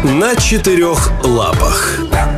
На четырех лапах.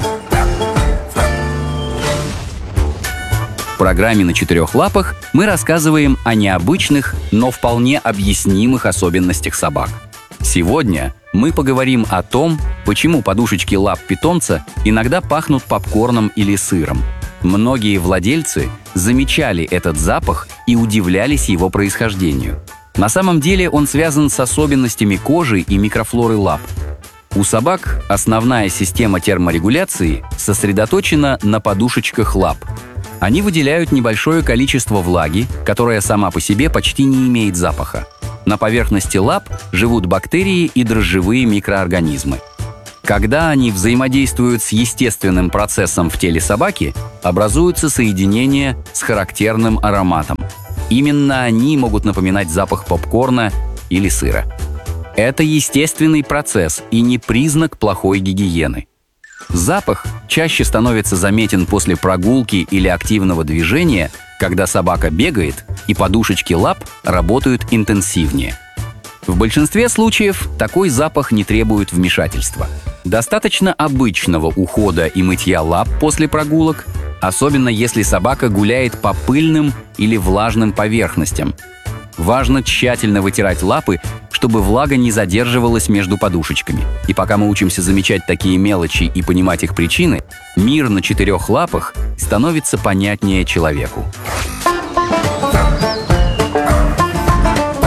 В программе «На четырех лапах» мы рассказываем о необычных, но вполне объяснимых особенностях собак. Сегодня мы поговорим о том, почему подушечки лап питомца иногда пахнут попкорном или сыром. Многие владельцы замечали этот запах и удивлялись его происхождению. На самом деле он связан с особенностями кожи и микрофлоры лап. У собак основная система терморегуляции сосредоточена на подушечках лап. Они выделяют небольшое количество влаги, которая сама по себе почти не имеет запаха. На поверхности лап живут бактерии и дрожжевые микроорганизмы. Когда они взаимодействуют с естественным процессом в теле собаки, образуются соединения с характерным ароматом. Именно они могут напоминать запах попкорна или сыра. Это естественный процесс и не признак плохой гигиены. Запах чаще становится заметен после прогулки или активного движения, когда собака бегает и подушечки лап работают интенсивнее. В большинстве случаев такой запах не требует вмешательства. Достаточно обычного ухода и мытья лап после прогулок, особенно если собака гуляет по пыльным или влажным поверхностям. Важно тщательно вытирать лапы, чтобы влага не задерживалась между подушечками. И пока мы учимся замечать такие мелочи и понимать их причины, мир на четырех лапах становится понятнее человеку.